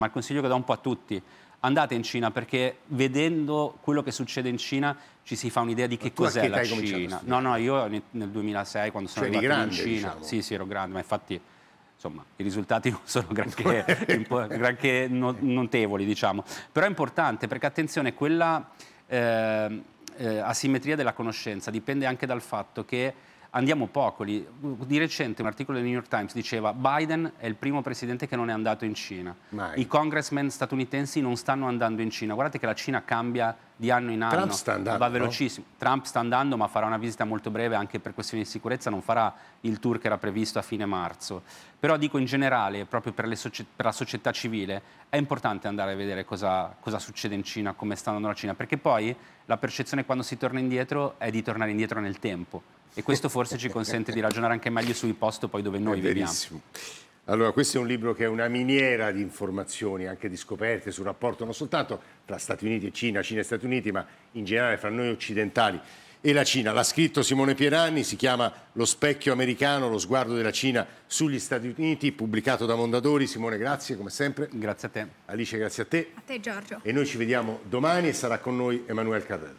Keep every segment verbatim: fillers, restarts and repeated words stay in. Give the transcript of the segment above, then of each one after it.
Ma il consiglio che do un po' a tutti: andate in Cina, perché vedendo quello che succede in Cina ci si fa un'idea di che cos'è la Cina. No, no, io nel duemilasei, quando sono cioè arrivato grande, in Cina, diciamo. sì, sì, ero grande, ma infatti, insomma, i risultati non sono granché, granché no, notevoli, diciamo. Però è importante, perché attenzione, quella eh, eh, asimmetria della conoscenza dipende anche dal fatto che andiamo poco lì. Di recente un articolo del New York Times diceva: Biden è il primo presidente che non è andato in Cina. Mai. I congressmen statunitensi non stanno andando in Cina. Guardate che la Cina cambia di anno in anno. Trump sta andando, va no? velocissimo. Trump sta andando, ma farà una visita molto breve anche per questioni di sicurezza, non farà il tour che era previsto a fine marzo. Però dico in generale, proprio per, le socie- per la società civile, è importante andare a vedere cosa, cosa succede in Cina, come sta andando la Cina, perché poi la percezione quando si torna indietro è di tornare indietro nel tempo. E questo forse ci consente di ragionare anche meglio sui posti poi dove noi È viviamo. verissimo. Allora, questo è un libro che è una miniera di informazioni, anche di scoperte sul rapporto non soltanto tra Stati Uniti e Cina, Cina e Stati Uniti, ma in generale fra noi occidentali e la Cina. L'ha scritto Simone Pieranni, si chiama Lo specchio americano, lo sguardo della Cina sugli Stati Uniti, pubblicato da Mondadori. Simone, grazie come sempre. Grazie a te. Alice, grazie a te. A te, Giorgio. E noi ci vediamo domani e sarà con noi Emanuele Carrel.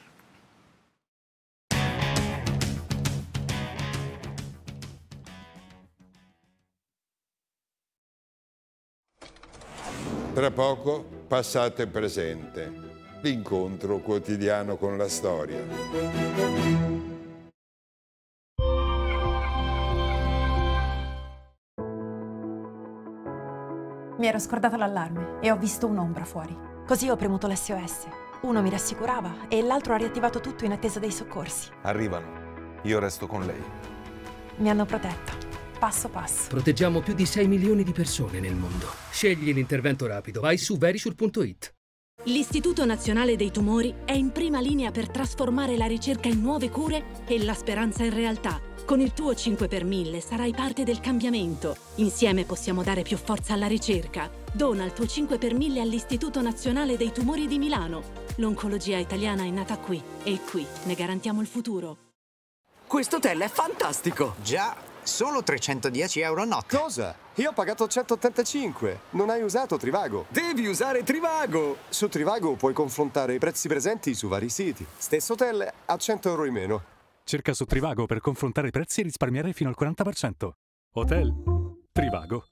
Tra poco, passato e presente, l'incontro quotidiano con la storia. Mi ero scordata l'allarme e ho visto un'ombra fuori. Così ho premuto l'esse o esse. Uno mi rassicurava e l'altro ha riattivato tutto in attesa dei soccorsi. Arrivano. Io resto con lei. Mi hanno protetta. Passo passo. Proteggiamo più di sei milioni di persone nel mondo. Scegli l'intervento rapido. Vai su verisure punto it. L'Istituto Nazionale dei Tumori è in prima linea per trasformare la ricerca in nuove cure e la speranza in realtà. Con il tuo cinque per mille sarai parte del cambiamento. Insieme possiamo dare più forza alla ricerca. Dona il tuo cinque per mille all'Istituto Nazionale dei Tumori di Milano. L'oncologia italiana è nata qui e qui ne garantiamo il futuro. Questo hotel è fantastico! Già! Solo trecentodieci euro a notte. Cosa? Io ho pagato centottantacinque. Non hai usato Trivago. Devi usare Trivago! Su Trivago puoi confrontare i prezzi presenti su vari siti. Stesso hotel a cento euro in meno. Cerca su Trivago per confrontare i prezzi e risparmiare fino al quaranta per cento. Hotel Trivago.